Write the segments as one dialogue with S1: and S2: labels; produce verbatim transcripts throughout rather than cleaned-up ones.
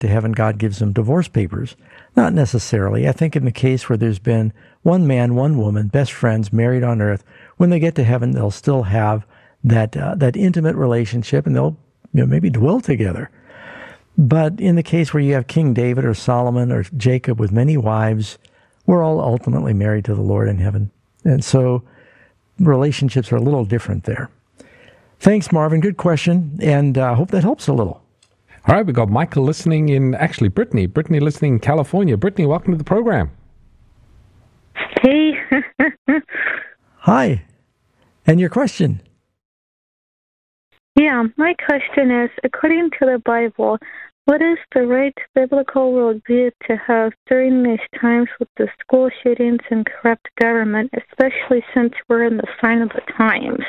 S1: to heaven, God gives them divorce papers. Not necessarily. I think in the case where there's been one man, one woman, best friends, married on earth, when they get to heaven, they'll still have that uh, that intimate relationship, and they'll you know, maybe dwell together. But in the case where you have King David or Solomon or Jacob with many wives, we're all ultimately married to the Lord in heaven. And so relationships are a little different there. Thanks, Marvin. Good question, and I uh, hope that helps a little.
S2: All right, we got Michael listening in, actually, Brittany. Brittany listening in California. Brittany, welcome to the program.
S3: Hey.
S1: Hi. And your question?
S3: Yeah, my question is, according to the Bible, what is the right biblical worldview to have during these times with the school shootings and corrupt government, especially since we're in the sign of the times?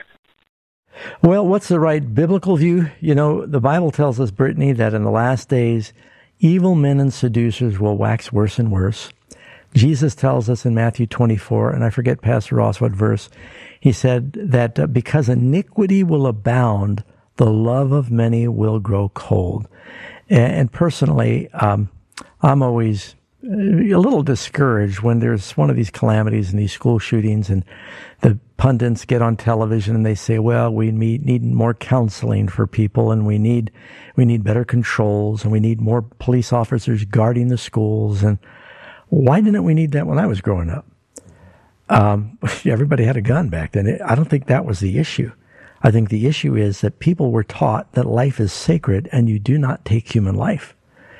S1: Well, what's the right biblical view? You know, the Bible tells us, Brittany, that in the last days, evil men and seducers will wax worse and worse. Jesus tells us in Matthew twenty-four, and I forget, Pastor Ross, what verse, he said that uh, because iniquity will abound, the love of many will grow cold. And, and personally, um, I'm always a little discouraged when there's one of these calamities and these school shootings, and the pundits get on television and they say, well, we need, need more counseling for people, and we need we need better controls, and we need more police officers guarding the schools. And why didn't we need that when I was growing up? Um, everybody had a gun back then. I don't think that was the issue. I think the issue is that people were taught that life is sacred and you do not take human life.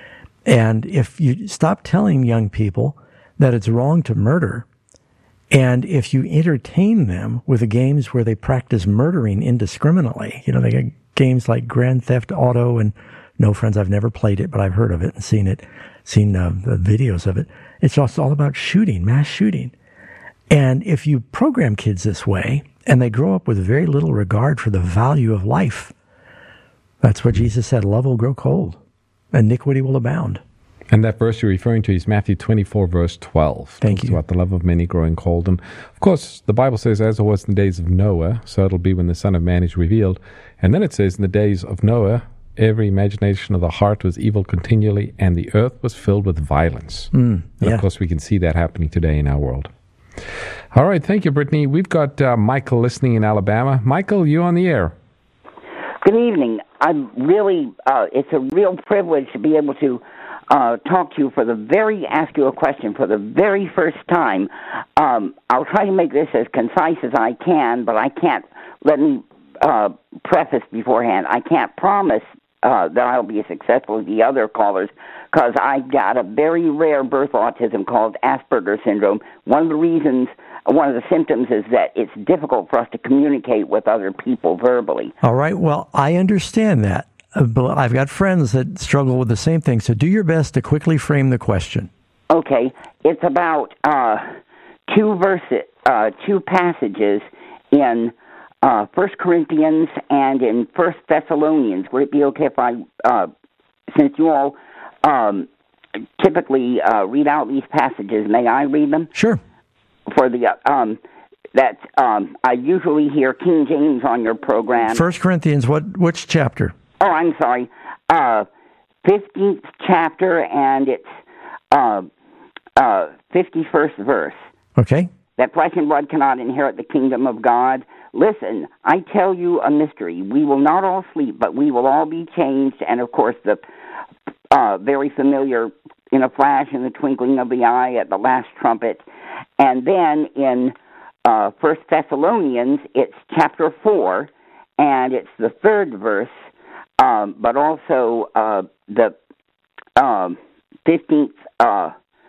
S1: And if you stop telling young people that it's wrong to murder, and if you entertain them with the games where they practice murdering indiscriminately, you know, they got games like Grand Theft Auto, and no, friends, I've never played it, but I've heard of it and seen it, seen uh, the videos of it. It's just all about shooting, mass shooting. And if you program kids this way, and they grow up with very little regard for the value of life, that's what Jesus said, love will grow cold, iniquity will abound.
S2: And that verse you're referring to is Matthew twenty-four, verse twelve.
S1: Thank
S2: Talks
S1: you.
S2: about the love of many growing cold. And, of course, the Bible says, as it was in the days of Noah, so it'll be when the Son of Man is revealed. And then it says, in the days of Noah, every imagination of the heart was evil continually, and the earth was filled with violence.
S1: Mm,
S2: and,
S1: yeah.
S2: of course, we can see that happening today in our world. All right, thank you, Brittany. We've got uh, Michael listening in Alabama. Michael, you on the air.
S4: Good evening. I'm really, uh, it's a real privilege to be able to uh, talk to you for the very, ask you a question for the very first time. Um, I'll try to make this as concise as I can, but I can't, let me uh, preface beforehand, I can't promise uh, that I'll be as successful as the other callers, because I've got a very rare birth autism called Asperger's syndrome. One of the reasons, one of the symptoms is that it's difficult for us to communicate with other people verbally.
S1: All right. Well, I understand that. Uh, but I've got friends that struggle with the same thing. So do your best to quickly frame the question.
S4: Okay. It's about uh, two verses, uh, two passages in uh, First Corinthians and in First Thessalonians. Would it be okay if I, uh, since you all Um, typically uh, read out these passages, may I read them?
S1: Sure.
S4: For the uh, um, that um, I usually hear King James on your program.
S1: First Corinthians, what which chapter?
S4: Oh, I'm sorry, uh, fifteenth chapter, and it's uh, uh, fifty-first verse.
S1: Okay.
S4: That flesh and blood cannot inherit the kingdom of God. Listen, I tell you a mystery. We will not all sleep, but we will all be changed. And of course, the Uh, very familiar, in a flash, in the twinkling of the eye, at the last trumpet. And then in uh, First Thessalonians, it's chapter four, and it's the third verse, um, but also uh, the um, fifteenth, uh,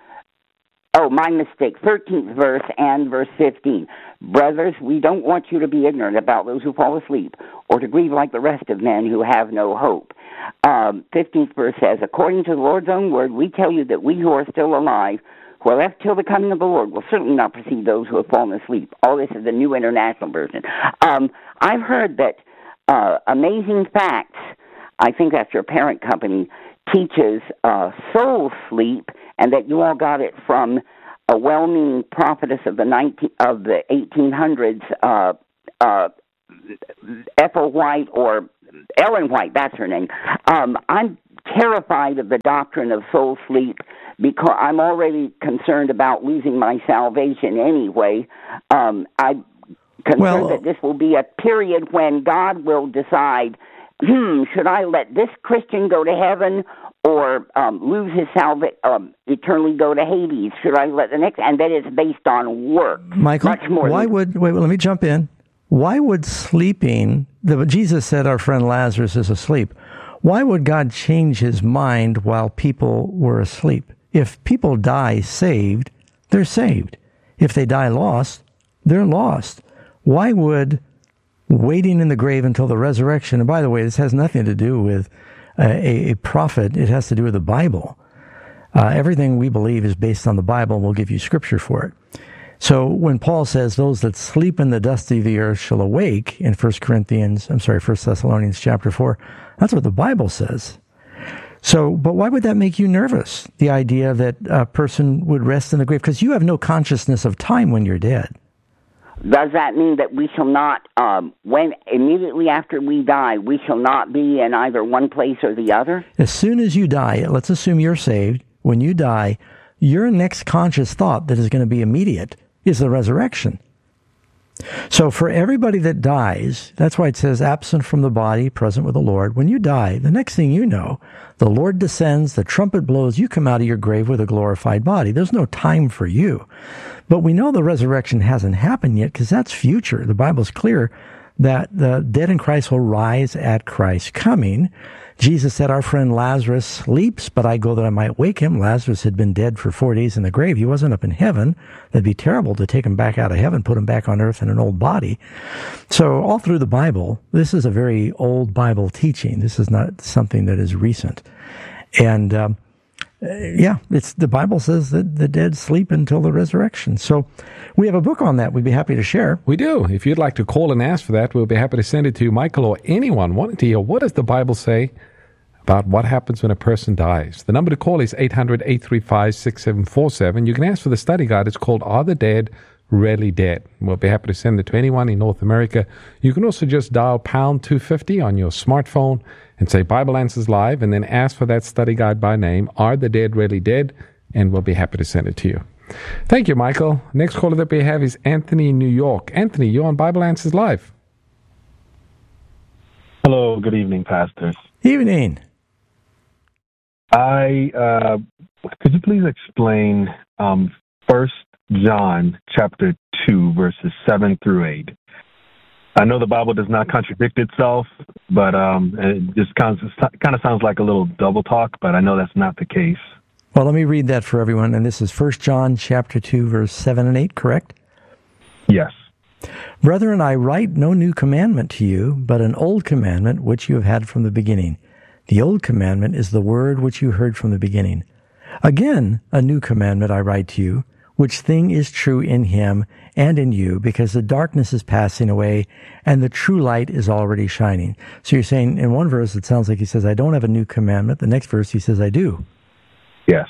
S4: oh, my mistake, thirteenth verse and verse fifteen. Brothers, we don't want you to be ignorant about those who fall asleep, or to grieve like the rest of men who have no hope. Um, fifteenth verse says, according to the Lord's own word, we tell you that we who are still alive, who are left till the coming of the Lord, will certainly not precede those who have fallen asleep. All this is the New International Version. Um, I've heard that uh, Amazing Facts, I think that's your parent company, teaches uh, soul sleep, and that you all got it from a well-meaning prophetess of the nineteen of the eighteen hundreds, uh, uh, Ethel White or Ellen White, that's her name. Um, I'm terrified of the doctrine of soul sleep because I'm already concerned about losing my salvation anyway. Um, I'm concerned
S1: well,
S4: that this will be a period when God will decide, hmm, should I let this Christian go to heaven or um, lose his salvation, um, eternally go to Hades? Should I let the next? And that is based on work.
S1: Michael,
S4: much more
S1: why
S4: than,
S1: would, wait, well, let me jump in. Why would sleeping, the, Jesus said our friend Lazarus is asleep. Why would God change his mind while people were asleep? If people die saved, they're saved. If they die lost, they're lost. Why would waiting in the grave until the resurrection, and by the way, this has nothing to do with a, a prophet, it has to do with the Bible. Uh, everything we believe is based on the Bible, and we'll give you scripture for it. So when Paul says, those that sleep in the dust of the earth shall awake, in First Corinthians, I'm sorry, First Thessalonians chapter four, that's what the Bible says. So, but why would that make you nervous, the idea that a person would rest in the grave? Because you have no consciousness of time when you're dead.
S4: Does that mean that we shall not, um, when immediately after we die, we shall not be in either one place or the other?
S1: As soon as you die, let's assume you're saved. When you die, your next conscious thought that is going to be immediate is the resurrection. So for everybody that dies, that's why it says absent from the body, present with the Lord. When you die, the next thing you know, the Lord descends, the trumpet blows, you come out of your grave with a glorified body. There's no time for you. But we know the resurrection hasn't happened yet because that's future. The Bible's clear that the dead in Christ will rise at Christ's coming. Jesus said, our friend Lazarus sleeps, but I go that I might wake him. Lazarus had been dead for four days in the grave. He wasn't up in heaven. That'd be terrible to take him back out of heaven, put him back on earth in an old body. So all through the Bible, this is a very old Bible teaching. This is not something that is recent. And um, yeah, it's the Bible says that the dead sleep until the resurrection. So we have a book on that we'd be happy to share.
S2: We do. If you'd like to call and ask for that, we'll be happy to send it to Michael or anyone wanting to hear what does the Bible say about what happens when a person dies. The number to call is eight hundred, eight three five, six seven four seven. You can ask for the study guide. It's called Are the Dead Really Dead? We'll be happy to send it to anyone in North America. You can also just dial pound two fifty on your smartphone and say Bible Answers Live, and then ask for that study guide by name, Are the Dead Really Dead? And we'll be happy to send it to you. Thank you, Michael. Next caller that we have is Anthony in New York. Anthony, you're on Bible Answers Live.
S5: Hello, good evening, pastors.
S1: Evening.
S5: I uh, could you please explain um, First John chapter two, verses seven through eight? I know the Bible does not contradict itself, but um, it just kind of, kind of sounds like a little double talk, but I know that's not the case.
S1: Well, let me read that for everyone. And this is First John chapter two, verse seven and eight, correct?
S5: Yes.
S1: Brethren, I write no new commandment to you, but an old commandment which you have had from the beginning. The old commandment is the word which you heard from the beginning. Again, a new commandment I write to you, which thing is true in him and in you, because the darkness is passing away and the true light is already shining. So you're saying in one verse, it sounds like he says, I don't have a new commandment. The next verse, he says, I do.
S5: Yes.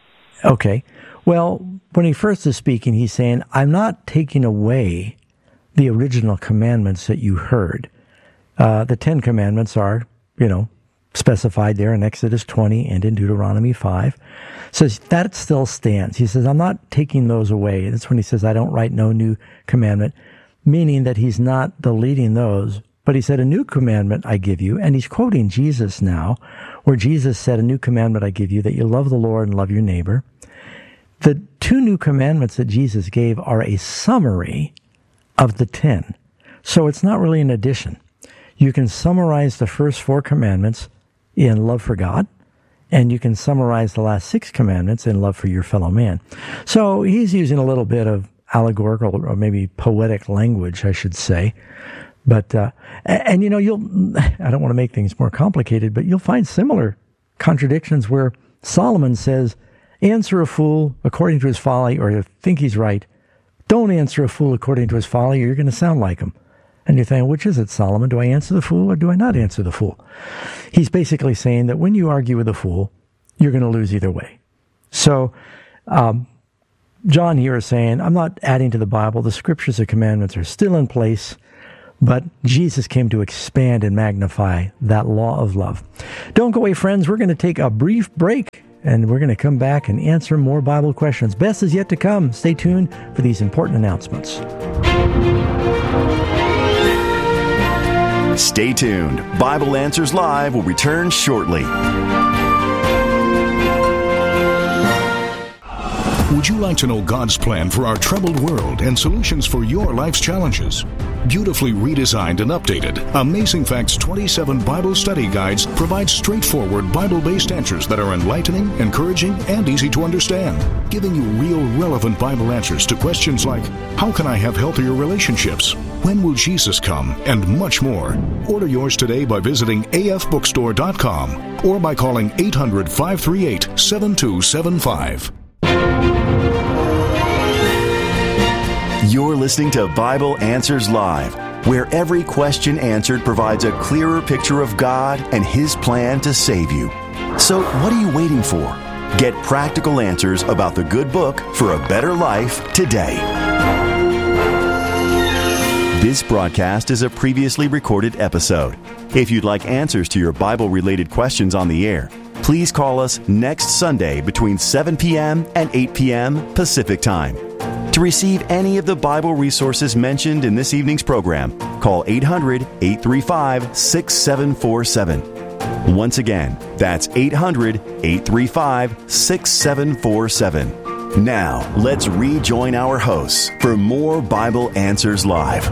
S1: Okay. Well, when he first is speaking, he's saying, I'm not taking away the original commandments that you heard. Uh, the Ten Commandments are, you know, specified there in Exodus twenty and in Deuteronomy five. So that still stands. He says, I'm not taking those away. That's when he says, I don't write no new commandment, meaning that he's not deleting those. But he said, a new commandment I give you, and he's quoting Jesus now, where Jesus said, a new commandment I give you, that you love the Lord and love your neighbor. The two new commandments that Jesus gave are a summary of the ten. So it's not really an addition. You can summarize the first four commandments in love for God, and you can summarize the last six commandments in love for your fellow man. So he's using a little bit of allegorical or maybe poetic language, I should say. But, uh, and, and you know, you'll, I don't want to make things more complicated, but you'll find similar contradictions where Solomon says, answer a fool according to his folly, or you think he's right. Don't answer a fool according to his folly, or you're going to sound like him. And you're thinking, which is it, Solomon? Do I answer the fool or do I not answer the fool? He's basically saying that when you argue with a fool, you're going to lose either way. So um, John here is saying, I'm not adding to the Bible. The scriptures and commandments are still in place. But Jesus came to expand and magnify that law of love. Don't go away, friends. We're going to take a brief break, and we're going to come back and answer more Bible questions. Best is yet to come. Stay tuned for these important announcements.
S6: Stay tuned. Bible Answers Live will return shortly.
S7: Would you like to know God's plan for our troubled world and solutions for your life's challenges? Beautifully redesigned and updated, Amazing Facts twenty-seven Bible Study Guides provide straightforward Bible-based answers that are enlightening, encouraging, and easy to understand, giving you real, relevant Bible answers to questions like, how can I have healthier relationships? When will Jesus come? And much more. Order yours today by visiting a f bookstore dot com or by calling eight hundred, five three eight, seven two seven five.
S6: You're listening to Bible Answers Live, where every question answered provides a clearer picture of God and His plan to save you. So what are you waiting for? Get practical answers about the good book for a better life today. This broadcast is a previously recorded episode. If you'd like answers to your Bible-related questions on the air, please call us next Sunday between seven p.m. and eight p.m. Pacific Time. To receive any of the Bible resources mentioned in this evening's program, call eight hundred, eight three five, six seven four seven. Once again, that's eight hundred, eight three five, six seven four seven. Now, let's rejoin our hosts for more Bible Answers Live.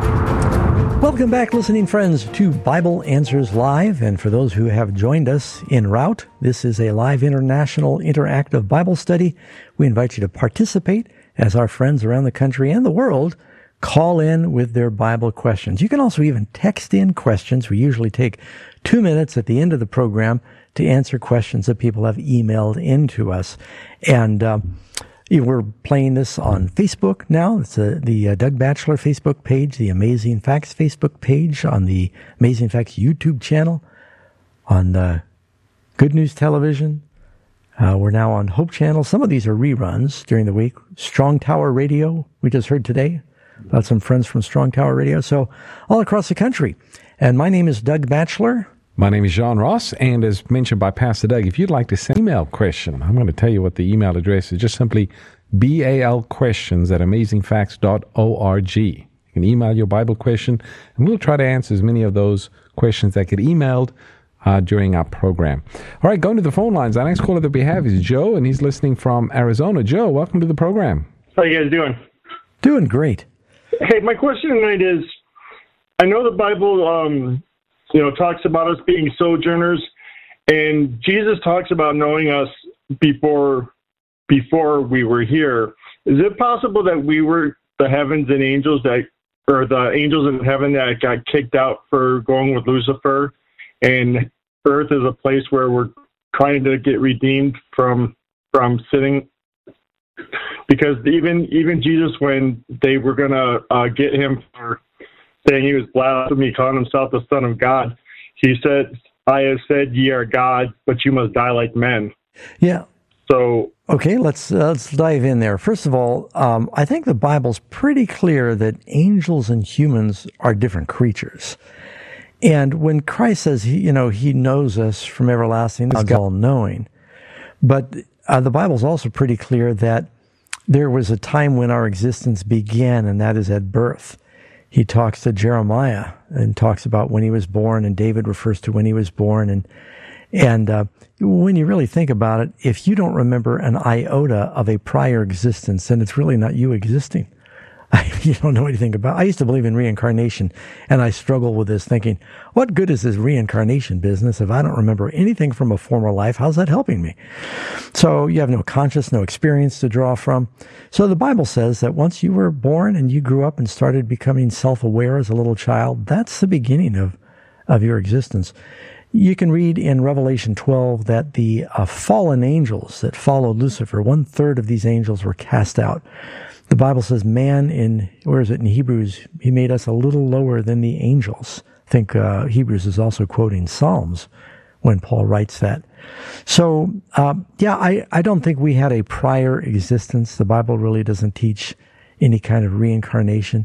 S1: Welcome back, listening friends, to Bible Answers Live. And for those who have joined us en route, this is a live international interactive Bible study. We invite you to participate as our friends around the country and the world call in with their Bible questions. You can also even text in questions. We usually take two minutes at the end of the program to answer questions that people have emailed in to us. And uh, we're playing this on Facebook now. It's a, the uh, Doug Batchelor Facebook page, the Amazing Facts Facebook page, on the Amazing Facts YouTube channel, on uh, Good News Television. Uh, we're now on Hope Channel. Some of these are reruns during the week. Strong Tower Radio, we just heard today about some friends from Strong Tower Radio. So all across the country. And my name is Doug Batchelor.
S2: My name is John Ross, and as mentioned by Pastor Doug, if you'd like to send an email question, I'm going to tell you what the email address is. Just simply balquestions at amazing facts dot org. You can email your Bible question, and we'll try to answer as many of those questions that get emailed Uh, during our program. All right, going to the phone lines. Our next caller that we have is Joe, and he's listening from Arizona. Joe, welcome to the program.
S8: How you guys doing?
S1: Doing great.
S8: Hey, my question tonight is, I know the Bible, um, you know, talks about us being sojourners, and Jesus talks about knowing us before before we were here. Is it possible that we were the heavens and angels that, or the angels in heaven that got kicked out for going with Lucifer? And earth is a place where we're trying to get redeemed from from sinning, because even even Jesus, when they were gonna uh, get him for saying he was blasphemy, calling himself the Son of God, he said, "I have said ye are gods, but you must die like men."
S1: Yeah.
S8: So
S1: okay, let's uh, let's dive in there. First of all, um, I think the Bible's pretty clear that angels and humans are different creatures. And when Christ says, he, you know, he knows us from everlasting, God's all-knowing. But uh, the Bible's also pretty clear that there was a time when our existence began, and that is at birth. He talks to Jeremiah and talks about when he was born, and David refers to when he was born. And and uh, when you really think about it, if you don't remember an iota of a prior existence, then it's really not you existing. You don't know anything about. I used to believe in reincarnation, and I struggle with this, thinking, what good is this reincarnation business if I don't remember anything from a former life? How's that helping me? So you have no conscience, no experience to draw from. So the Bible says that once you were born and you grew up and started becoming self-aware as a little child, that's the beginning of, of your existence. You can read in Revelation twelve that the uh, fallen angels that followed Lucifer, one third of these angels were cast out. The Bible says man in, where is it, in Hebrews, he made us a little lower than the angels. I think uh, Hebrews is also quoting Psalms when Paul writes that. So, uh, yeah, I, I don't think we had a prior existence. The Bible really doesn't teach any kind of reincarnation.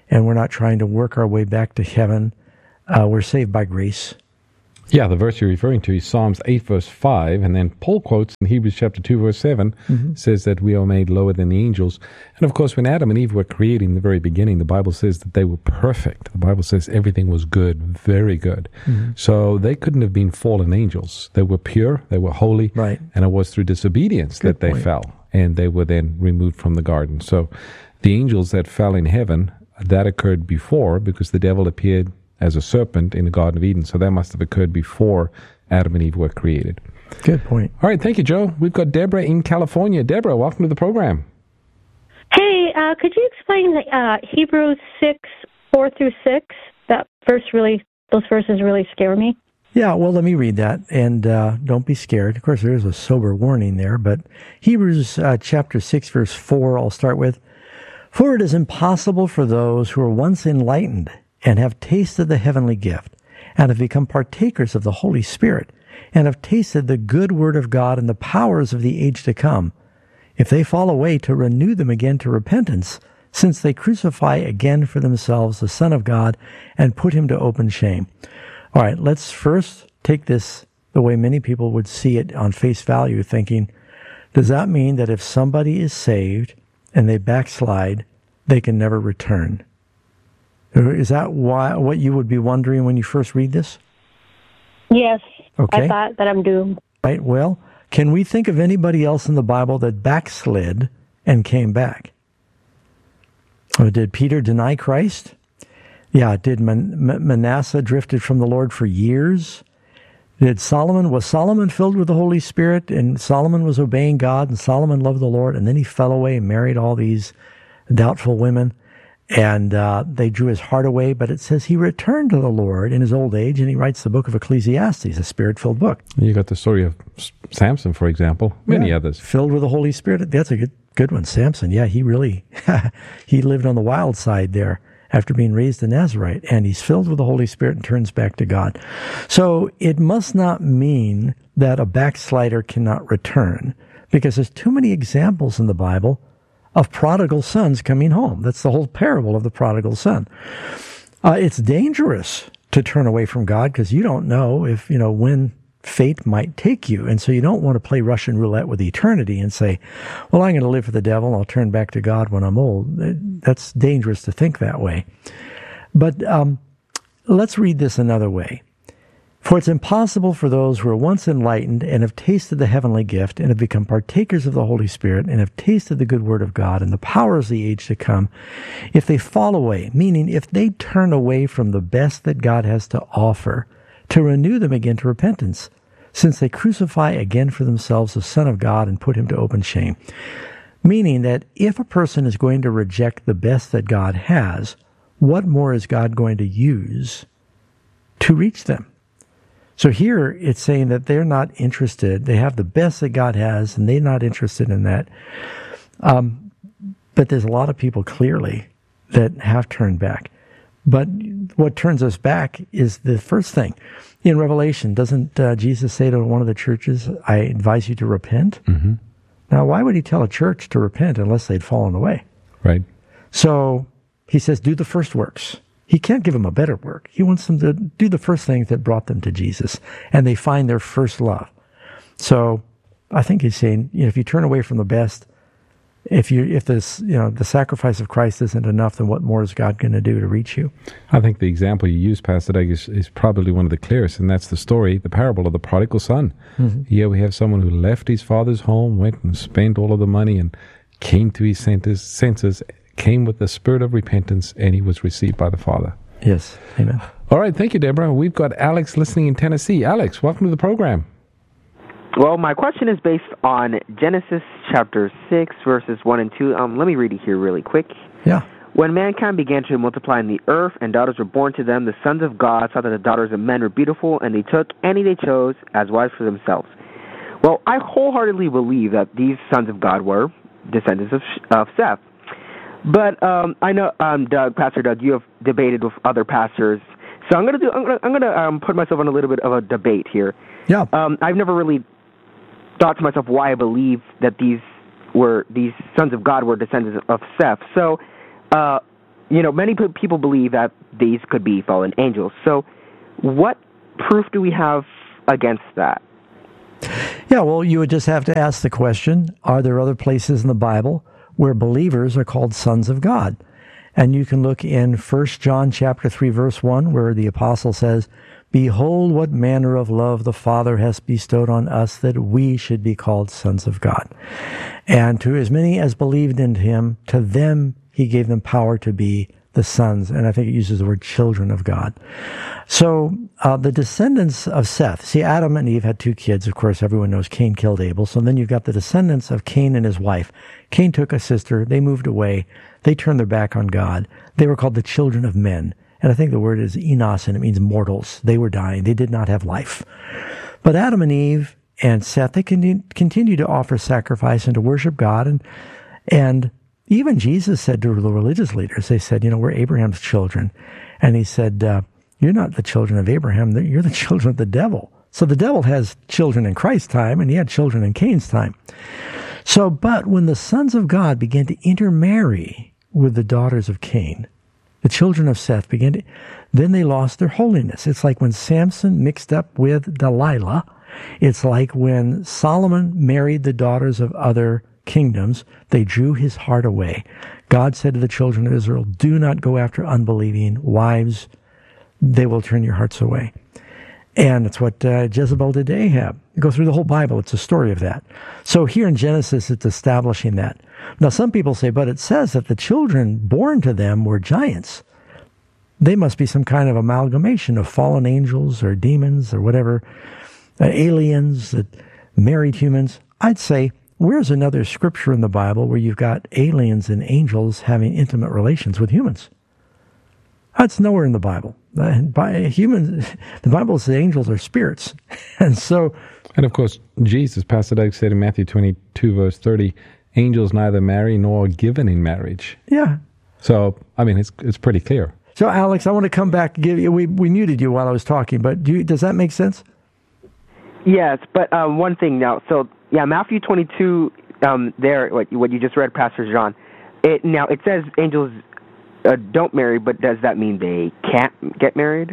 S1: and we're not trying to work our way back to heaven. Uh, we're saved by grace.
S2: Yeah, the verse you're referring to is Psalms eight, verse five, and then Paul quotes in Hebrews chapter two, verse seven, mm-hmm. says that we are made lower than the angels. And of course, when Adam and Eve were created in the very beginning, the Bible says that they were perfect. The Bible says everything was good, very good. Mm-hmm. So they couldn't have been fallen angels. They were pure, they were holy,
S1: right.
S2: and it was through disobedience good that they point. fell, and they were then removed from the garden. So the angels that fell in heaven, that occurred before because the devil appeared as a serpent in the Garden of Eden. So that must have occurred before Adam and Eve were created.
S1: Good point.
S2: All right, thank you, Joe. We've got Deborah in California. Deborah, welcome to the program.
S9: Hey, uh, could you explain uh, Hebrews six, four through six? That verse really, those verses really scare me.
S1: Yeah, well, let me read that, and uh, don't be scared. Of course, there is a sober warning there, but Hebrews uh, chapter six, verse four, I'll start with. For it is impossible for those who were once enlightened and have tasted the heavenly gift, and have become partakers of the Holy Spirit, and have tasted the good word of God and the powers of the age to come, if they fall away, to renew them again to repentance, since they crucify again for themselves the Son of God, and put him to open shame. All right, let's first take this the way many people would see it on face value, thinking, does that mean that if somebody is saved and they backslide, they can never return? Is that why what you would be wondering when you first read this?
S9: Yes.
S1: Okay.
S9: I thought that I'm doomed.
S1: Right. Well, can we think of anybody else in the Bible that backslid and came back? Or did Peter deny Christ? Yeah. Did Man- Manasseh drifted from the Lord for years? Did Solomon, was Solomon filled with the Holy Spirit, and Solomon was obeying God, and Solomon loved the Lord, and then he fell away and married all these doubtful women? And uh, they drew his heart away, but it says he returned to the Lord in his old age, and he writes the book of Ecclesiastes, a spirit-filled book.
S2: You got the story of Samson, for example, many
S1: yeah,
S2: others.
S1: Filled with the Holy Spirit. That's a good good one. Samson, yeah, he really, he lived on the wild side there after being raised a Nazarite, and he's filled with the Holy Spirit and turns back to God. So it must not mean that a backslider cannot return, because there's too many examples in the Bible of prodigal sons coming home. That's the whole parable of the prodigal son. Uh, it's dangerous to turn away from God because you don't know if, you know, when fate might take you. And so you don't want to play Russian roulette with eternity and say, well, I'm going to live for the devil and I'll turn back to God when I'm old. That's dangerous to think that way. But um, let's read this another way. For it's impossible for those who are once enlightened and have tasted the heavenly gift and have become partakers of the Holy Spirit and have tasted the good word of God and the powers of the age to come, if they fall away, meaning if they turn away from the best that God has to offer, to renew them again to repentance, since they crucify again for themselves the Son of God and put him to open shame. Meaning that if a person is going to reject the best that God has, what more is God going to use to reach them? So here it's saying that they're not interested. They have the best that God has, and they're not interested in that. Um, but there's a lot of people clearly that have turned back. But what turns us back is the first thing. In Revelation, doesn't uh, Jesus say to one of the churches, I advise you to repent?
S2: Mm-hmm.
S1: Now, why would he tell a church to repent unless they'd fallen away?
S2: Right.
S1: So he says, do the first works. He can't give them a better work. He wants them to do the first things that brought them to Jesus, and they find their first love. So I think he's saying, you know, if you turn away from the best, if you if this you know the sacrifice of Christ isn't enough, then what more is God going to do to reach you?
S2: I think the example you use, Pastor Doug, is, is probably one of the clearest, and that's the story, the parable of the prodigal son. Mm-hmm. Here we have someone who left his father's home, went and spent all of the money, and came to his senses, senses came with the spirit of repentance, and he was received by the Father.
S1: Yes. Amen.
S2: All right. Thank you, Deborah. We've got Alex listening in Tennessee. Alex, welcome to the program.
S10: Well, my question is based on Genesis chapter six, verses one and two. Um, let me read it here really quick.
S1: Yeah.
S10: When mankind began to multiply in the earth and daughters were born to them, the sons of God saw that the daughters of men were beautiful, and they took any they chose as wives for themselves. Well, I wholeheartedly believe that these sons of God were descendants of, of Seth. But um, I know, um, Doug, Pastor Doug, you have debated with other pastors, so I'm going to do. I'm going to I'm going to um, put myself in a little bit of a debate here.
S1: Yeah.
S10: Um, I've never really thought to myself why I believe that these were these sons of God were descendants of Seth. So, uh, you know, many people believe that these could be fallen angels. So what proof do we have against that?
S1: Yeah, well, you would just have to ask the question, are there other places in the Bible where believers are called sons of God? And you can look in First John chapter three, verse one, where the apostle says, "Behold, what manner of love the Father has bestowed on us, that we should be called sons of God. And to as many as believed in him, to them he gave them power to be the sons." And I think it uses the word children of God. So uh, the descendants of Seth, see, Adam and Eve had two kids. Of course, everyone knows Cain killed Abel. So then you've got the descendants of Cain and his wife. Cain took a sister. They moved away. They turned their back on God. They were called the children of men. And I think the word is enos, and it means mortals. They were dying. They did not have life. But Adam and Eve and Seth, they continued to offer sacrifice and to worship God. And, and even Jesus said to the religious leaders, they said, you know, we're Abraham's children. And he said, uh, you're not the children of Abraham. You're the children of the devil. So the devil has children in Christ's time, and he had children in Cain's time. So, but when the sons of God began to intermarry with the daughters of Cain, the children of Seth began to, then they lost their holiness. It's like when Samson mixed up with Delilah. It's like when Solomon married the daughters of other kingdoms. They drew his heart away. God said to the children of Israel, do not go after unbelieving wives. They will turn your hearts away. And it's what uh, Jezebel did to Ahab. You go through the whole Bible, it's a story of that. So here in Genesis, it's establishing that. Now, some people say, but it says that the children born to them were giants. They must be some kind of amalgamation of fallen angels or demons or whatever, uh, aliens that married humans. I'd say, where's another scripture in the Bible where you've got aliens and angels having intimate relations with humans? That's nowhere in the Bible. Uh, by humans, the Bible says angels are spirits. And so...
S2: And of course, Jesus, Pastor Doug said in Matthew twenty-two, verse thirty, angels neither marry nor are given in marriage.
S1: Yeah.
S2: So, I mean, it's it's pretty clear.
S1: So, Alex, I want to come back and give you, we, we muted you while I was talking, but do you, does that make sense?
S10: Yes, but um, one thing now. So, yeah, Matthew twenty-two, um, there, what, what you just read, Pastor John, it now it says angels uh, don't marry, but does that mean they can't get married?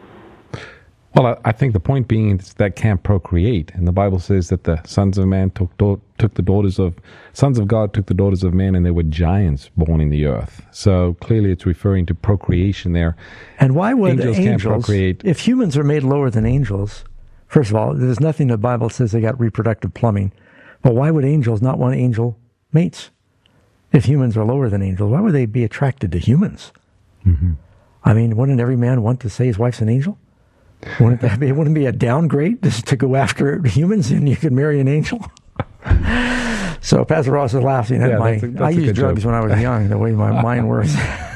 S2: Well, I, I think the point being is that can't procreate. And the Bible says that the sons of man took do- took the daughters of, sons of God took the daughters of men, and there were giants born in the earth. So clearly it's referring to procreation there.
S1: And why would
S2: angels,
S1: angels
S2: can't procreate?
S1: If humans are made lower than angels, first of all, there's nothing in the Bible that says they got reproductive plumbing. But why would angels not want angel mates? If humans are lower than angels, why would they be attracted to humans?
S2: Mm-hmm. I
S1: mean, wouldn't every man want to say his wife's an angel? Wouldn't that be, wouldn't it be a downgrade just to go after humans and you could marry an angel? So Pastor Ross is laughing at
S2: yeah,
S1: my,
S2: that's a, that's
S1: I used drugs
S2: joke.
S1: when I was young, the way my mind works.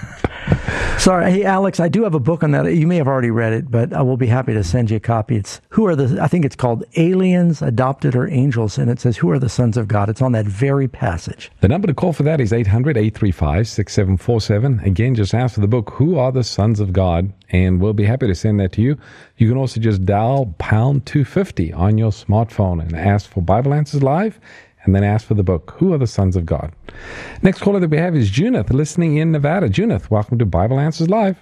S1: Sorry, hey, Alex, I do have a book on that. You may have already read it, but I will be happy to send you a copy. It's Who Are the, I think it's called Aliens, Adopted, or Angels, and it says, Who Are the Sons of God? It's on that very passage.
S2: The number to call for that is eight hundred, eight three five, six seven four seven. Again, just ask for the book, Who Are the Sons of God? And we'll be happy to send that to you. You can also just dial pound two fifty on your smartphone and ask for Bible Answers Live, and then ask for the book, Who Are the Sons of God? Next caller that we have is Junith, listening in Nevada. Junith, welcome to Bible Answers Live.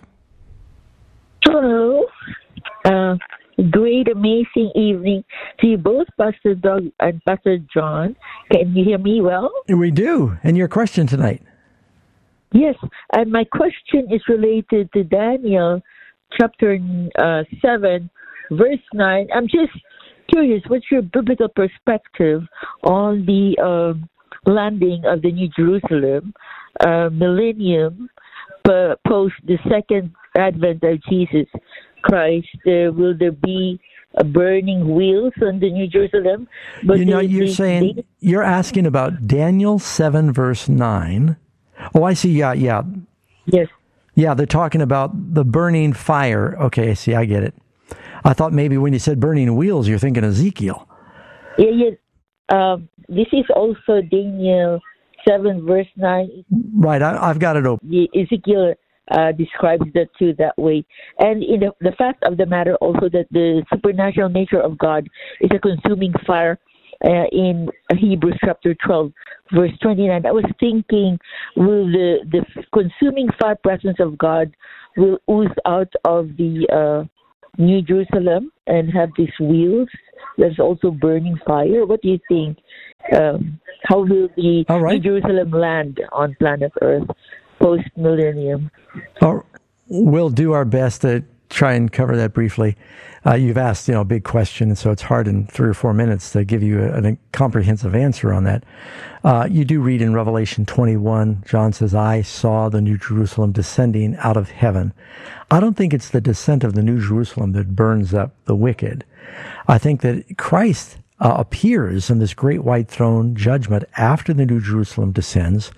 S11: Hello. Uh, great, amazing evening to you both, Pastor Doug and Pastor John. Can you hear me well?
S1: We do. And your question tonight?
S11: Yes, and my question is related to Daniel chapter uh, seven, verse nine. I'm just curious, what's your biblical perspective on the uh, landing of the New Jerusalem, uh, millennium, uh, post the second advent of Jesus Christ? Uh, will there be a burning wheels on the New Jerusalem?
S1: But you know, you're they, saying, they, you're asking about Daniel seven, verse nine. Oh, I see. Yeah, yeah.
S11: Yes.
S1: Yeah, they're talking about the burning fire. Okay, I see. I get it. I thought maybe when you said burning wheels, you're thinking Ezekiel.
S11: Yeah, yeah. Um, this is also Daniel seven, verse nine.
S1: Right, I, I've got it open.
S11: Ezekiel uh, describes that too that way. And in the, the fact of the matter also that the supernatural nature of God is a consuming fire uh, in Hebrews chapter twelve, verse twenty-nine, I was thinking, will the, the consuming fire presence of God will ooze out of the uh, New Jerusalem and have these wheels that's also burning fire? What do you think? Um, how will the
S1: right.
S11: New Jerusalem land on planet Earth post-millennium?
S1: Oh, we'll do our best to try and cover that briefly. Uh, you've asked, you know, a big question, and so it's hard in three or four minutes to give you a, a comprehensive answer on that. Uh, you do read in Revelation twenty-one, John says, I saw the New Jerusalem descending out of heaven. I don't think it's the descent of the New Jerusalem that burns up the wicked. I think that Christ uh, appears in this great white throne judgment after the New Jerusalem descends,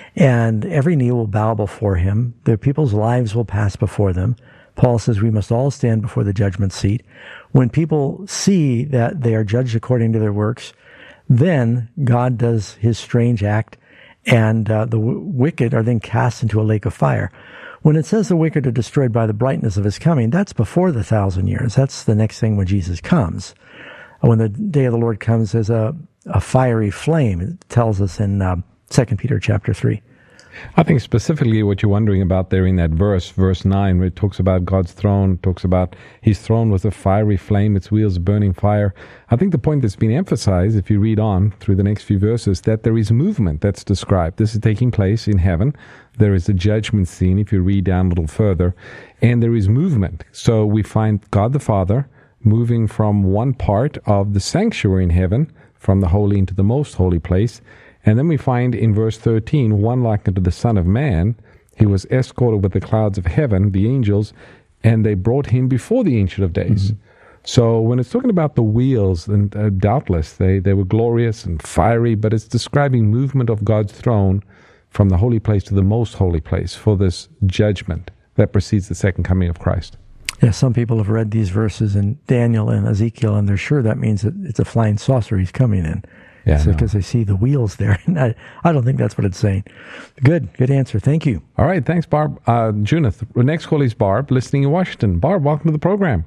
S1: and every knee will bow before him. The people's lives will pass before them. Paul says we must all stand before the judgment seat. When people see that they are judged according to their works, then God does his strange act, and uh, the w- wicked are then cast into a lake of fire. When it says the wicked are destroyed by the brightness of his coming, that's before the thousand years. That's the next thing when Jesus comes. When the day of the Lord comes as a, a fiery flame, it tells us in uh, Second Peter chapter three.
S2: I think specifically what you're wondering about there in that verse, verse nine, where it talks about God's throne, talks about his throne was a fiery flame, its wheels burning fire. I think the point that's been emphasized, if you read on through the next few verses, that there is movement that's described. This is taking place in heaven. There is a judgment scene, if you read down a little further, and there is movement. So we find God the Father moving from one part of the sanctuary in heaven, from the holy into the most holy place. And then we find in verse thirteen, one like unto the Son of Man, he was escorted with the clouds of heaven, the angels, and they brought him before the Ancient of Days. Mm-hmm. So when it's talking about the wheels, and uh, doubtless they, they were glorious and fiery, but it's describing movement of God's throne from the holy place to the most holy place for this judgment that precedes the second coming of Christ.
S1: Yeah, some people have read these verses in Daniel and Ezekiel, and they're sure that means that it's a flying saucer he's coming in. Yeah, because no. they see the wheels there. And I, I don't think that's what it's saying. Good, good answer. Thank you.
S2: All right, thanks, Barb. Uh, Junith, the next call is Barb, listening in Washington. Barb, welcome to the program.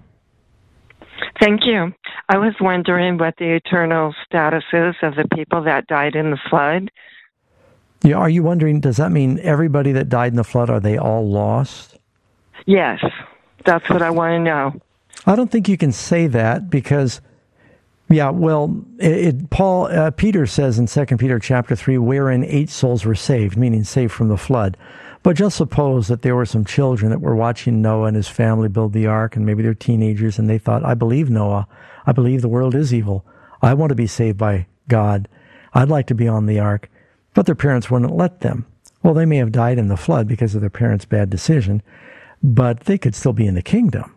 S12: Thank you. I was wondering what the eternal status is of the people that died in the flood.
S1: Yeah, are you wondering, does that mean everybody that died in the flood, are they all lost?
S12: Yes, that's what I want to know.
S1: I don't think you can say that because... Yeah, well, it, it, Paul, uh, Peter says in Second Peter chapter three, wherein eight souls were saved, meaning saved from the flood. But just suppose that there were some children that were watching Noah and his family build the ark, and maybe they're teenagers, and they thought, I believe Noah. I believe the world is evil. I want to be saved by God. I'd like to be on the ark. But their parents wouldn't let them. Well, they may have died in the flood because of their parents' bad decision, but they could still be in the kingdom.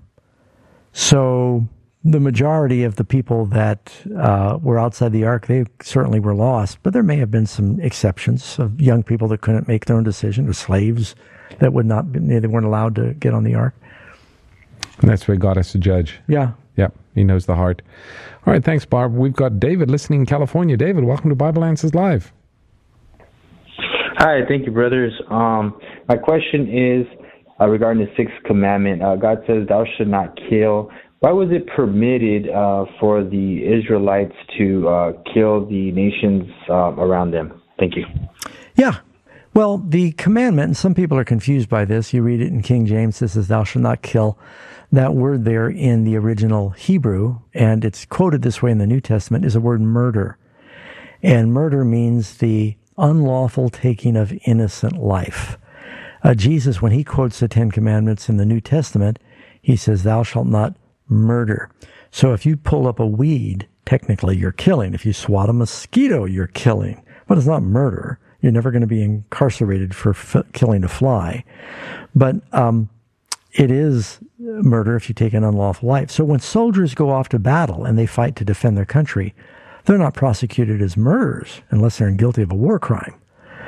S1: So... the majority of the people that uh, were outside the ark, they certainly were lost, but there may have been some exceptions of young people that couldn't make their own decision, or slaves that would not, be, they weren't allowed to get on the ark.
S2: And that's where God has to judge.
S1: Yeah.
S2: Yeah, he knows the heart. All right, thanks, Barb. We've got David listening in California. David, welcome to Bible Answers Live.
S13: Hi, thank you, brothers. Um, my question is uh, regarding the sixth commandment. Uh, God says, thou shalt not kill. Why was it permitted uh, for the Israelites to uh, kill the nations uh, around them? Thank you.
S1: Yeah. Well, the commandment, and some people are confused by this. You read it in King James, it says, thou shalt not kill. That word there in the original Hebrew, and it's quoted this way in the New Testament, is a word murder. And murder means the unlawful taking of innocent life. Uh, Jesus, when he quotes the Ten Commandments in the New Testament, he says, thou shalt not murder. So if you pull up a weed, technically you're killing. If you swat a mosquito, you're killing. But it's not murder. You're never going to be incarcerated for f- killing a fly. But um, it is murder if you take an unlawful life. So when soldiers go off to battle and they fight to defend their country, they're not prosecuted as murderers unless they're guilty of a war crime.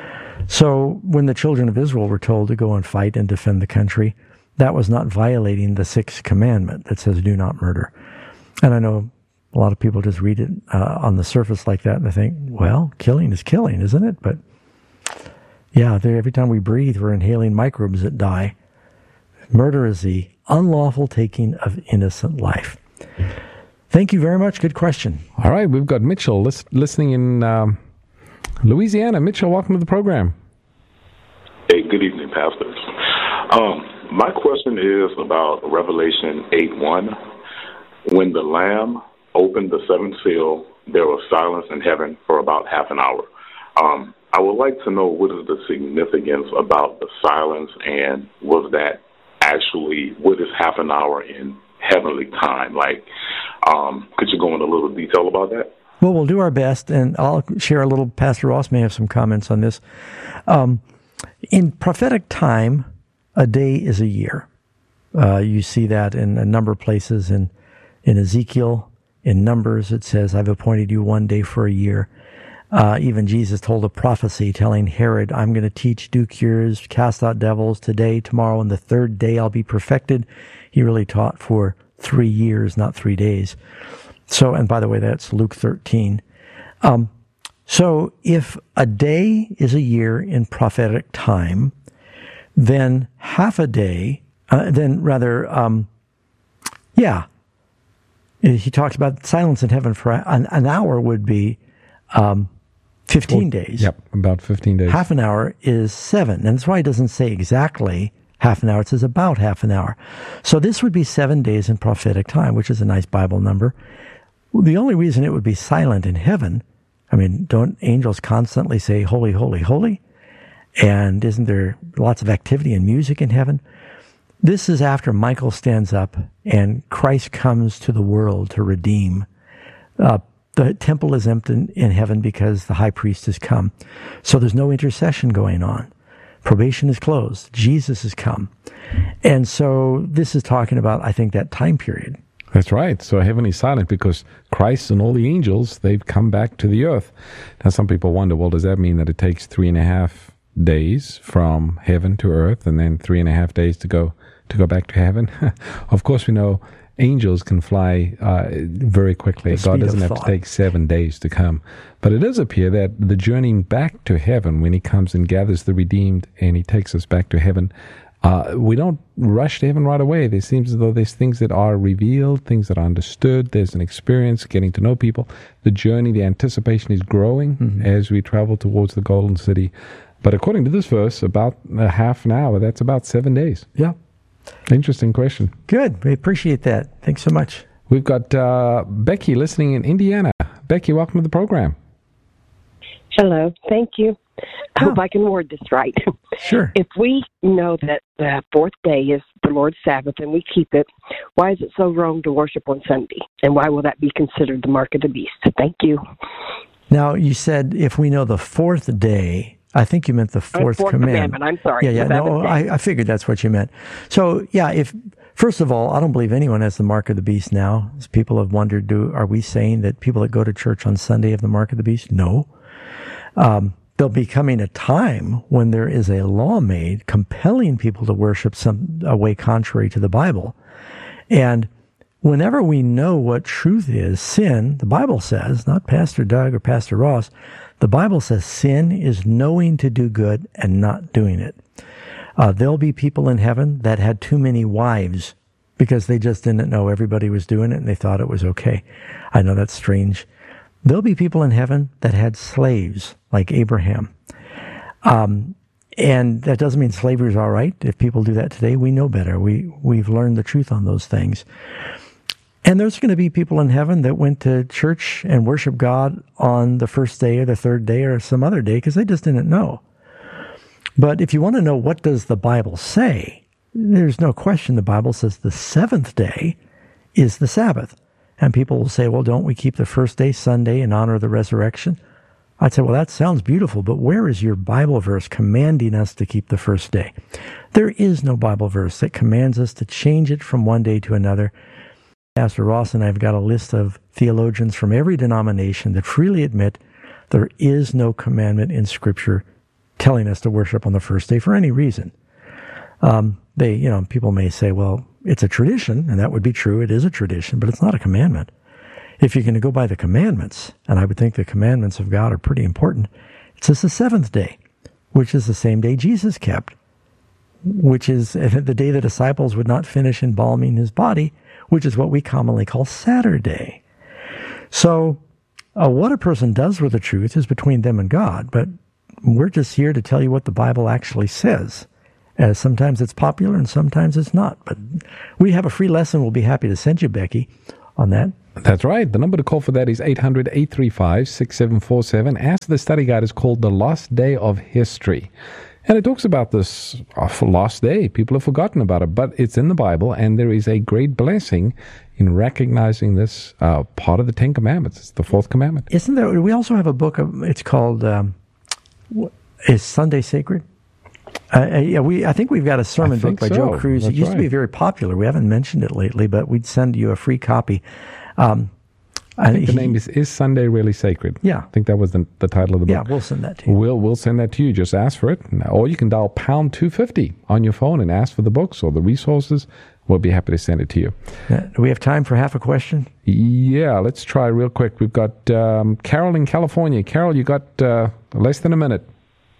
S1: So when the children of Israel were told to go and fight and defend the country, that was not violating the sixth commandment that says, do not murder. And I know a lot of people just read it uh, on the surface like that, and they think, well, killing is killing, isn't it? But yeah, every time we breathe, we're inhaling microbes that die. Murder is the unlawful taking of innocent life. Thank you very much. Good question.
S2: All right, we've got Mitchell lis- listening in um, Louisiana, Mitchell, welcome to the program.
S14: Hey, good evening, pastors. Um, my question is about Revelation eight one. When the Lamb opened the seventh seal, there was silence in heaven for about half an hour. Um, I would like to know what is the significance about the silence, and was that actually, what is half an hour in heavenly time? Like, um, could you go into a little detail about that?
S1: Well, we'll do our best, and I'll share a little. Pastor Ross may have some comments on this. Um, in prophetic time, a day is a year. Uh, you see that in a number of places. In, in Ezekiel, in Numbers, it says, I've appointed you one day for a year. Uh, even Jesus told a prophecy telling Herod, I'm going to teach, do cures, cast out devils today, tomorrow, and the third day I'll be perfected. He really taught for three years, not three days. So, and by the way, that's Luke thirteen. Um, so if a day is a year in prophetic time, then half a day, uh, then rather, um, yeah, he talks about silence in heaven for an, an hour would be um, fifteen well, days.
S2: Yep, about fifteen days.
S1: Half an hour is seven. And that's why it doesn't say exactly half an hour. It says about half an hour. So this would be seven days in prophetic time, which is a nice Bible number. The only reason it would be silent in heaven, I mean, don't angels constantly say, holy, holy, holy? And isn't there lots of activity and music in heaven? This is after Michael stands up and Christ comes to the world to redeem. Uh, the temple is empty in, in heaven because the high priest has come. So there's no intercession going on. Probation is closed. Jesus has come. And so this is talking about, I think, that time period.
S2: That's right. So heaven is silent because Christ and all the angels, they've come back to the earth. Now, some people wonder, well, does that mean that it takes three and a half days from heaven to earth and then three and a half days to go to go back to heaven? Of course, we know angels can fly uh, very quickly. God doesn't have to take seven days to come. But it does appear that the journeying back to heaven, when he comes and gathers the redeemed and he takes us back to heaven, Uh, we don't rush to heaven right away. There seems as though there's things that are revealed, things that are understood. There's an experience, getting to know people. The journey, the anticipation is growing mm-hmm. as we travel towards the Golden City. But according to this verse, about a half an hour, that's about seven days.
S1: Yeah.
S2: Interesting question.
S1: Good. We appreciate that. Thanks so much.
S2: We've got uh, Becky listening in Indiana. Becky, welcome to the program.
S15: Hello. Thank you. I hope I can word this right.
S1: Sure.
S15: If we know that the fourth day is the Lord's Sabbath and we keep it, why is it so wrong to worship on Sunday? And why will that be considered the mark of the beast? Thank you.
S1: Now, you said if we know the fourth day, I think you meant the fourth,
S15: fourth
S1: commandment.
S15: commandment. I'm sorry.
S1: Yeah, yeah. No, I, I figured that's what you meant. So, yeah, if first of all, I don't believe anyone has the mark of the beast now. As people have wondered, do are we saying that people that go to church on Sunday have the mark of the beast? No. Um, There'll be coming a time when there is a law made compelling people to worship some a way contrary to the Bible. And whenever we know what truth is, sin, the Bible says, not Pastor Doug or Pastor Ross, the Bible says sin is knowing to do good and not doing it. Uh, there'll be people in heaven that had too many wives because they just didn't know everybody was doing it and they thought it was okay. I know that's strange. There'll be people in heaven that had slaves, like Abraham. Um, and that doesn't mean slavery is all right. If people do that today, we know better. We, we've learned the truth on those things. And there's going to be people in heaven that went to church and worshiped God on the first day or the third day or some other day because they just didn't know. But if you want to know what does the Bible say, there's no question the Bible says the seventh day is the Sabbath. And people will say, well, don't we keep the first day, Sunday, in honor of the resurrection? I'd say, well, that sounds beautiful, but where is your Bible verse commanding us to keep the first day? There is no Bible verse that commands us to change it from one day to another. Pastor Ross and I have got a list of theologians from every denomination that freely admit there is no commandment in Scripture telling us to worship on the first day for any reason. Um, they, you know, people may say, well, it's a tradition, and that would be true. It is a tradition, but it's not a commandment. If you're going to go by the commandments, and I would think the commandments of God are pretty important, it says the seventh day, which is the same day Jesus kept, which is the day the disciples would not finish embalming his body, which is what we commonly call Saturday. So uh, what a person does with the truth is between them and God, but we're just here to tell you what the Bible actually says. Uh, sometimes it's popular and sometimes it's not. But we have a free lesson we'll be happy to send you, Becky, on that.
S2: That's right. The number to call for that is eight hundred, eight three five, six seven four seven. As the study guide is called The Lost Day of History. And it talks about this uh, lost day. People have forgotten about it, but it's in the Bible, and there is a great blessing in recognizing this uh, part of the Ten Commandments. It's the fourth commandment.
S1: Isn't there? We also have a book, of, it's called, um, Is Sunday Sacred? Uh, yeah, we. I think we've got a sermon book by
S2: so.
S1: Joe Cruz.
S2: That's
S1: it used
S2: right.
S1: to be very popular. We haven't mentioned it lately, but we'd send you a free copy. Um,
S2: I think
S1: he,
S2: the name is Is Sunday Really Sacred?
S1: Yeah.
S2: I think that was the, the title of the book.
S1: Yeah, we'll send that to you.
S2: We'll, we'll send that to you. Just ask for it. Or you can dial pound two fifty on your phone and ask for the books or the resources. We'll be happy to send it to you.
S1: Uh, do we have time for half a question?
S2: Yeah, let's try real quick. We've got um, Carol in California. Carol, you got uh, less than a minute.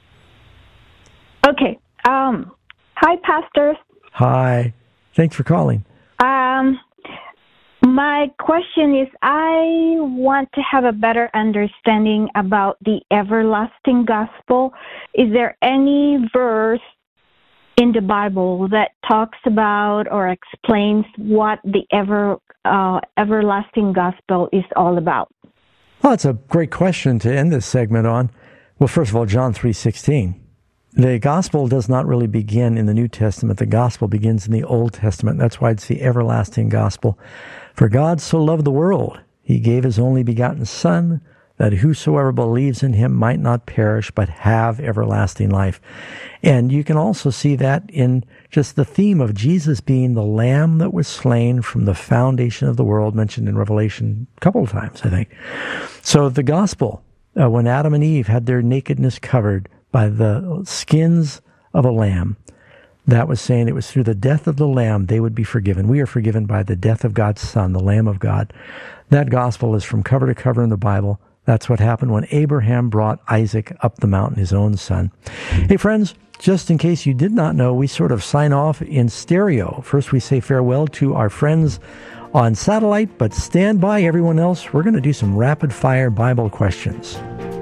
S16: Okay. Um, hi, pastors.
S1: Hi. Thanks for calling.
S16: Um, my question is, I want to have a better understanding about the everlasting gospel. Is there any verse in the Bible that talks about or explains what the ever uh, everlasting gospel is all about?
S1: Well, it's a great question to end this segment on. Well, first of all, John three sixteen. The gospel does not really begin in the New Testament. The gospel begins in the Old Testament. That's why it's the everlasting gospel. For God so loved the world, he gave his only begotten Son, that whosoever believes in him might not perish, but have everlasting life. And you can also see that in just the theme of Jesus being the Lamb that was slain from the foundation of the world, mentioned in Revelation a couple of times, I think. So the gospel, uh, when Adam and Eve had their nakedness covered by the skins of a lamb, that was saying it was through the death of the lamb they would be forgiven. We are forgiven by the death of God's Son, the Lamb of God. That gospel is from cover to cover in the Bible. That's what happened when Abraham brought Isaac up the mountain, his own son. Hey, friends, just in case you did not know, we sort of sign off in stereo. First, we say farewell to our friends on satellite, but stand by, everyone else. We're going to do some rapid-fire Bible questions.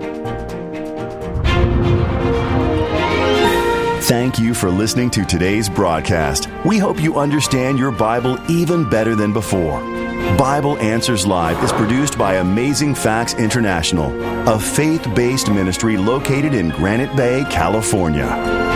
S6: Thank you for listening to today's broadcast. We hope you understand your Bible even better than before. Bible Answers Live is produced by Amazing Facts International, a faith-based ministry located in Granite Bay, California.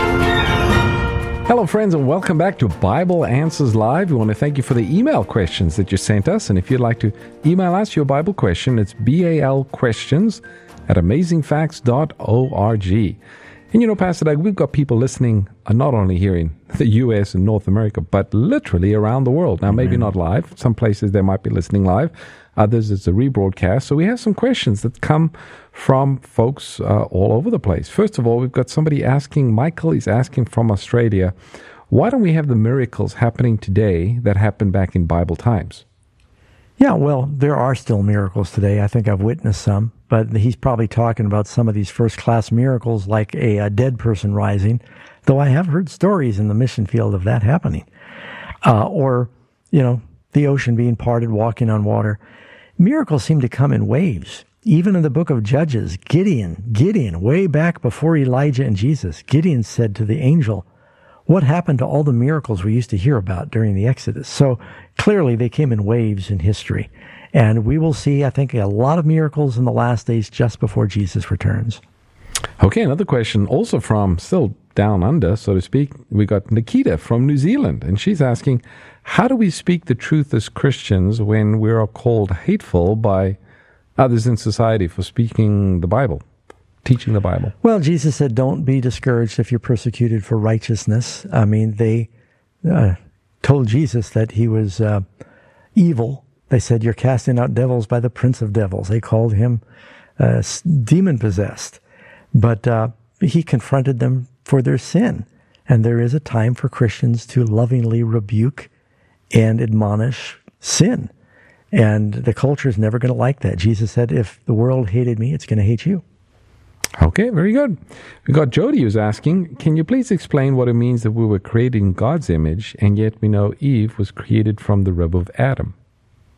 S2: Hello, friends, and welcome back to Bible Answers Live. We want to thank you for the email questions that you sent us. And if you'd like to email us your Bible question, it's B A L questions at amazing facts dot org. And you know, Pastor Doug, we've got people listening uh, not only here in the U S and North America, but literally around the world. Now, Amen. Maybe not live. Some places they might be listening live. Others, it's a rebroadcast. So we have some questions that come from folks uh, all over the place. First of all, we've got somebody asking, Michael is asking from Australia, why don't we have the miracles happening today that happened back in Bible times?
S1: Yeah, well, there are still miracles today. I think I've witnessed some, but he's probably talking about some of these first-class miracles like a, a dead person rising, though I have heard stories in the mission field of that happening. Uh, or, you know, the ocean being parted, walking on water. Miracles seem to come in waves. Even in the book of Judges, Gideon, Gideon, way back before Elijah and Jesus, Gideon said to the angel, what happened to all the miracles we used to hear about during the Exodus? So clearly they came in waves in history. And we will see, I think, a lot of miracles in the last days just before Jesus returns.
S2: Okay, another question also from still down under, so to speak. We got Nikita from New Zealand, and she's asking, how do we speak the truth as Christians when we are called hateful by others in society for speaking the Bible? Teaching the Bible?
S1: Well, Jesus said, don't be discouraged if you're persecuted for righteousness. I mean, they uh, told Jesus that he was uh, evil. They said, you're casting out devils by the prince of devils. They called him uh, demon-possessed. But uh, he confronted them for their sin. And there is a time for Christians to lovingly rebuke and admonish sin. And the culture is never going to like that. Jesus said, if the world hated me, it's going to hate you.
S2: Okay, very good. We got Jody who's asking, can you please explain what it means that we were created in God's image, and yet we know Eve was created from the rib of Adam?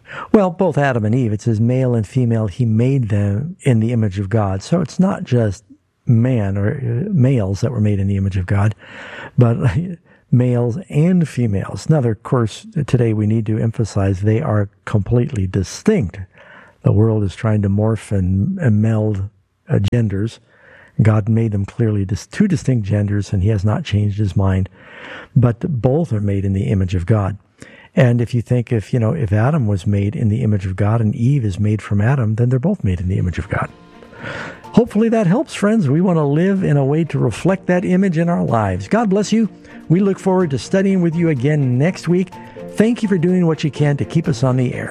S1: Well, both Adam and Eve, it says male and female, he made them in the image of God. So it's not just man or males that were made in the image of God, but males and females. Now, of course, today we need to emphasize they are completely distinct. The world is trying to morph and, and meld uh, genders. God made them clearly dis- two distinct genders, and he has not changed his mind. But both are made in the image of God. And if you think if, you know, if Adam was made in the image of God and Eve is made from Adam, then they're both made in the image of God. Hopefully that helps, friends. We want to live in a way to reflect that image in our lives. God bless you. We look forward to studying with you again next week. Thank you for doing what you can to keep us on the air.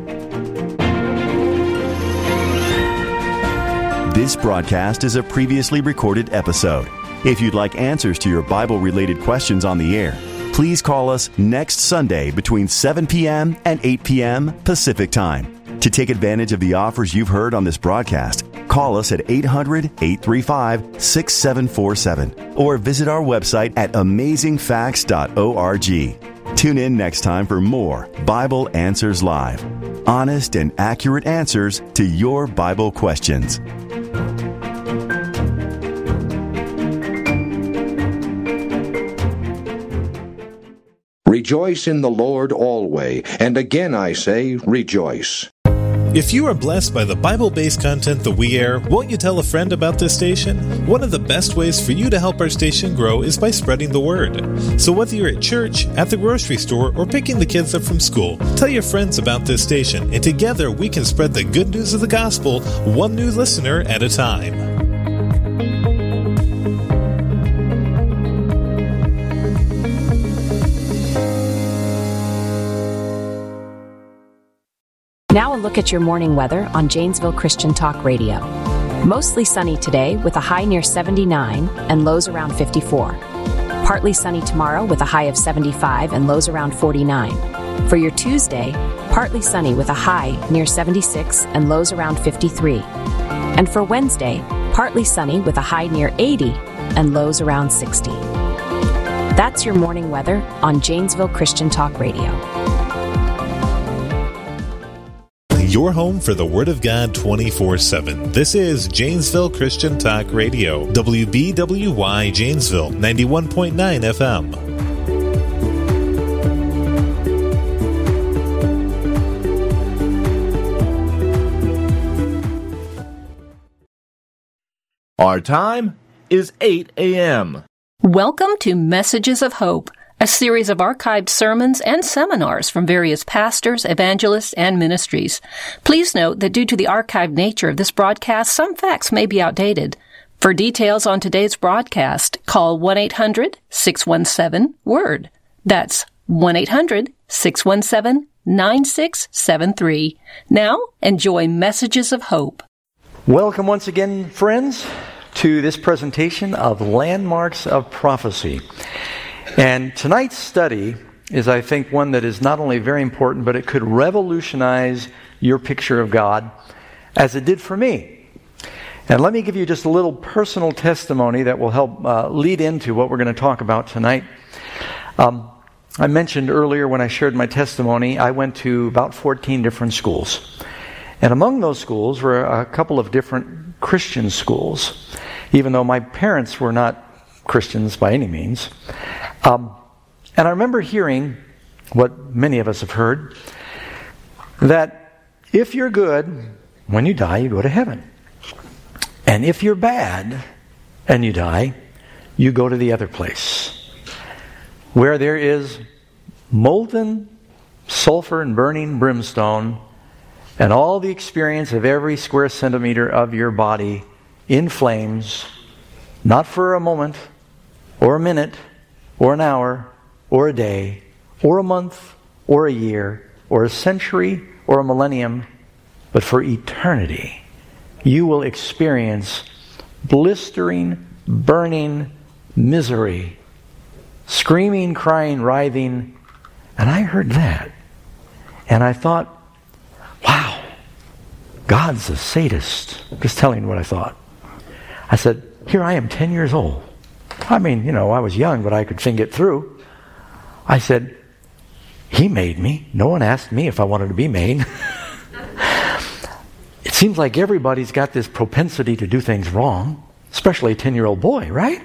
S6: This broadcast is a previously recorded episode. If you'd like answers to your Bible-related questions on the air, please call us next Sunday between seven p.m. and eight p.m. Pacific Time. To take advantage of the offers you've heard on this broadcast, call us at eight hundred, eight three five, six seven four seven or visit our website at amazing facts dot org. Tune in next time for more Bible Answers Live. Honest and accurate answers to your Bible questions.
S17: Rejoice in the Lord always, and again I say, rejoice.
S18: If you are blessed by the Bible-based content that we air, won't you tell a friend about this station? One of the best ways for you to help our station grow is by spreading the word. So whether you're at church, at the grocery store, or picking the kids up from school, tell your friends about this station, and together we can spread the good news of the gospel, one new listener at a time.
S19: Now a look at your morning weather on Janesville Christian Talk Radio. Mostly sunny today with a high near seventy-nine and lows around fifty-four. Partly sunny tomorrow with a high of seventy-five and lows around forty-nine. For your Tuesday, partly sunny with a high near seventy-six and lows around fifty-three. And for Wednesday, partly sunny with a high near eighty and lows around sixty. That's your morning weather on Janesville Christian Talk Radio.
S18: Your home for the Word of God twenty-four seven. This is Janesville Christian Talk Radio, W B W Y Janesville, ninety-one point nine F M.
S20: Our time is eight a.m.
S21: Welcome to Messages of Hope, a series of archived sermons and seminars from various pastors, evangelists, and ministries. Please note that due to the archived nature of this broadcast, some facts may be outdated. For details on today's broadcast, call one eight hundred, six one seven, WORD. That's one eight hundred, six one seven, nine six seven three. Now, enjoy Messages of Hope.
S1: Welcome once again, friends, to this presentation of Landmarks of Prophecy. And tonight's study is, I think, one that is not only very important, but it could revolutionize your picture of God as it did for me. And let me give you just a little personal testimony that will help uh, lead into what we're going to talk about tonight. Um, I mentioned earlier when I shared my testimony, I went to about fourteen different schools. And among those schools were a couple of different Christian schools, even though my parents were not Christians by any means. Um, and I remember hearing what many of us have heard, that if you're good, when you die, you go to heaven. And if you're bad and you die, you go to the other place, where there is molten sulfur and burning brimstone and all the experience of every square centimeter of your body in flames, not for a moment or a minute or an hour or a day or a month or a year or a century or a millennium, but for eternity. You will experience blistering, burning misery, screaming, crying, writhing. And I heard that. And I thought, wow, God's a sadist. Just telling you what I thought. I said, here I am, ten years old. I mean, you know, I was young, but I could think it through. I said, He made me. No one asked me if I wanted to be made. It seems like everybody's got this propensity to do things wrong, especially a ten-year-old boy, right?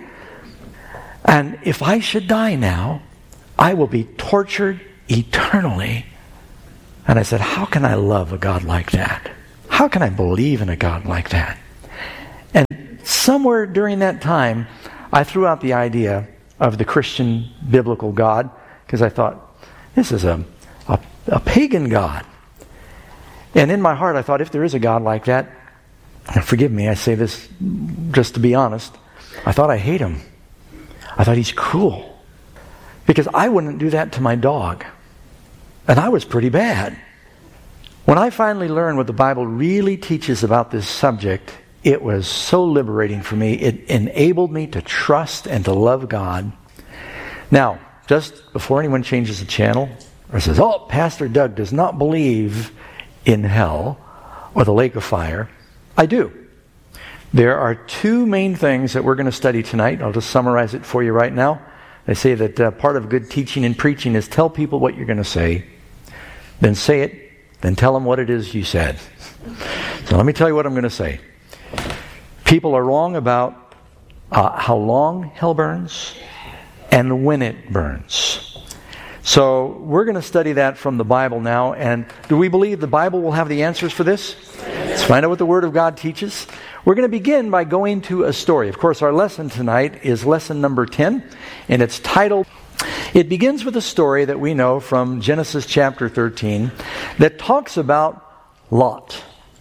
S1: And if I should die now, I will be tortured eternally. And I said, how can I love a God like that? How can I believe in a God like that? And somewhere during that time, I threw out the idea of the Christian biblical God, because I thought, this is a, a, a pagan God. And in my heart, I thought, if there is a God like that, and forgive me, I say this just to be honest, I thought I hate him. I thought he's cruel. Because I wouldn't do that to my dog. And I was pretty bad. When I finally learned what the Bible really teaches about this subject, it was so liberating for me. It enabled me to trust and to love God. Now, just before anyone changes the channel or says, oh, Pastor Doug does not believe in hell or the lake of fire, I do. There are two main things that we're going to study tonight. I'll just summarize it for you right now. They say that uh, part of good teaching and preaching is tell people what you're going to say, then say it, then tell them what it is you said. So let me tell you what I'm going to say. People are wrong about uh, how long hell burns and when it burns. So we're going to study that from the Bible now. And do we believe the Bible will have the answers for this? Let's find out what the Word of God teaches. We're going to begin by going to a story. Of course, our lesson tonight is lesson number ten, and it's titled, it begins with a story that we know from Genesis chapter thirteen that talks about Lot.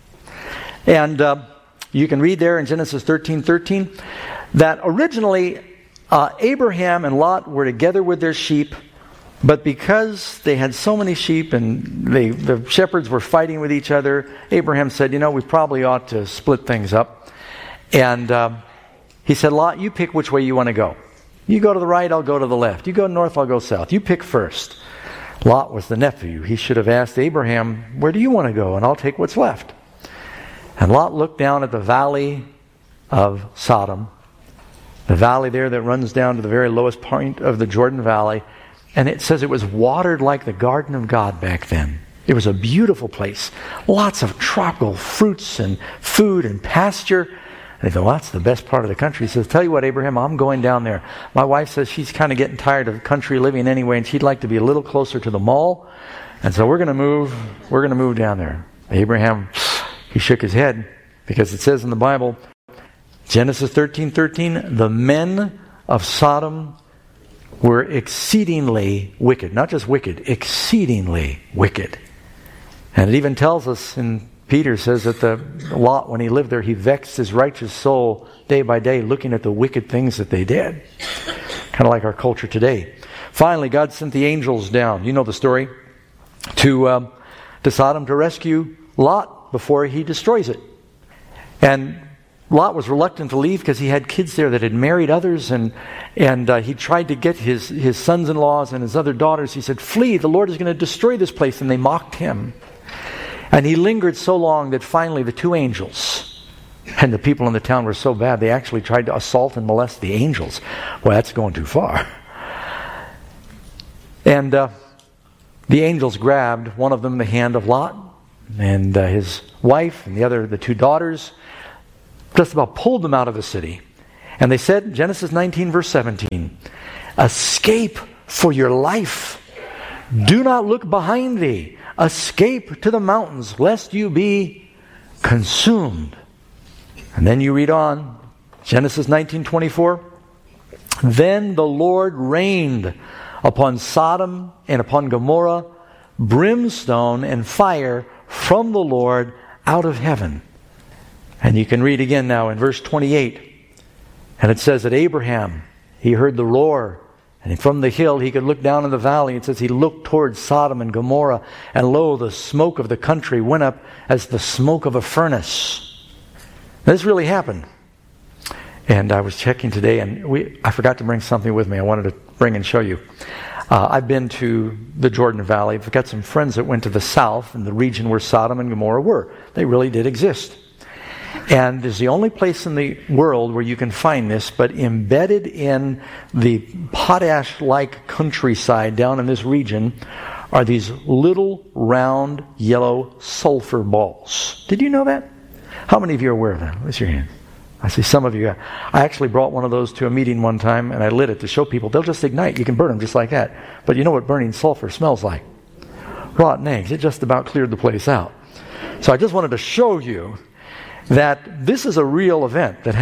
S1: And uh, you can read there in Genesis thirteen thirteen that originally uh, Abraham and Lot were together with their sheep, but because they had so many sheep and they, the shepherds were fighting with each other, Abraham said, you know, we probably ought to split things up. And uh, he said, Lot, you pick which way you want to go. You go to the right, I'll go to the left. You go north, I'll go south. You pick first. Lot was the nephew. He should have asked Abraham, where do you want to go? And I'll take what's left. And Lot looked down at the valley of Sodom, the valley there that runs down to the very lowest point of the Jordan Valley. And it says it was watered like the garden of God back then. It was a beautiful place. Lots of tropical fruits and food and pasture. And he thought, well, that's the best part of the country. He says, tell you what, Abraham, I'm going down there. My wife says she's kind of getting tired of country living anyway, and she'd like to be a little closer to the mall. And so we're going to move, we're going to move down there. Abraham, he shook his head, because it says in the Bible, Genesis thirteen thirteen, the men of Sodom were exceedingly wicked. Not just wicked, exceedingly wicked. And it even tells us, in Peter says that the Lot, when he lived there, he vexed his righteous soul day by day, looking at the wicked things that they did. Kind of like our culture today. Finally, God sent the angels down. You know the story. To, um, to Sodom to rescue Lot before he destroys it. And Lot was reluctant to leave because he had kids there that had married others, and and uh, he tried to get his, his sons-in-laws and his other daughters. He said, flee, the Lord is going to destroy this place. And they mocked him. And he lingered so long that finally the two angels, and the people in the town were so bad, they actually tried to assault and molest the angels. Well, that's going too far. And uh, the angels grabbed one of them, the hand of Lot, and uh, his wife, and the other, the two daughters, just about pulled them out of the city. And they said, Genesis nineteen verse seventeen, escape for your life. Do not look behind thee. Escape to the mountains, lest you be consumed. And then you read on, Genesis nineteen twenty-four, then the Lord rained upon Sodom and upon Gomorrah brimstone and fire from the Lord out of heaven. And you can read again now in verse twenty-eight. And it says that Abraham, he heard the roar. And from the hill he could look down in the valley. It says he looked towards Sodom and Gomorrah. And lo, the smoke of the country went up as the smoke of a furnace. Now, this really happened. And I was checking today, and we I forgot to bring something with me I wanted to bring and show you. Uh, I've been to the Jordan Valley. I've got some friends that went to the south in the region where Sodom and Gomorrah were. They really did exist. And it's the only place in the world where you can find this, but embedded in the potash-like countryside down in this region are these little round yellow sulfur balls. Did you know that? How many of you are aware of that? Raise your hand. I see some of you. I actually brought one of those to a meeting one time, and I lit it to show people they'll just ignite. You can burn them just like that. But you know what burning sulfur smells like? Rotten eggs. It just about cleared the place out. So I just wanted to show you that this is a real event that happened.